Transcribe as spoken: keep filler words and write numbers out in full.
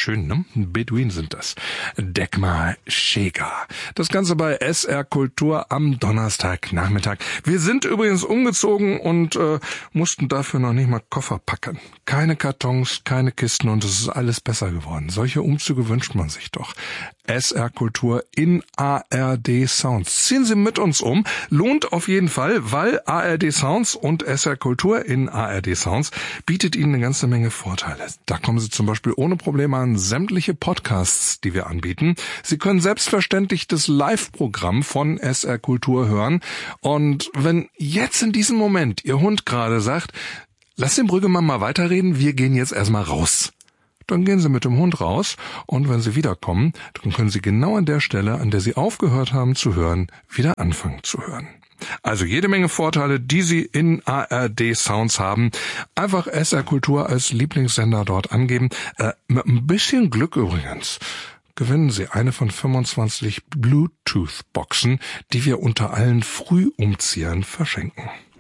schön, ne? Beduinen sind das. Dekma Shega. Das Ganze bei S R Kultur am Donnerstagnachmittag. Wir sind übrigens umgezogen und äh, mussten dafür noch nicht mal Koffer packen. Keine Kartons, keine Kisten und es ist alles besser geworden. Solche Umzüge wünscht man sich doch. S R Kultur in A R D Sounds. Ziehen Sie mit uns um. Lohnt auf jeden Fall, weil A R D Sounds und S R Kultur in A R D Sounds bietet Ihnen eine ganze Menge Vorteile. Da kommen Sie zum Beispiel ohne Probleme an sämtliche Podcasts, die wir anbieten. Sie können selbstverständlich das Live-Programm von S R Kultur hören. Und wenn jetzt in diesem Moment Ihr Hund gerade sagt, lass den Brüggemann mal weiterreden, wir gehen jetzt erstmal raus. Dann gehen Sie mit dem Hund raus und wenn Sie wiederkommen, dann können Sie genau an der Stelle, an der Sie aufgehört haben zu hören, wieder anfangen zu hören. Also jede Menge Vorteile, die Sie in A R D Sounds haben. Einfach S R Kultur als Lieblingssender dort angeben. Äh, mit ein bisschen Glück übrigens gewinnen Sie eine von fünfundzwanzig Bluetooth-Boxen, die wir unter allen Frühumziehern verschenken.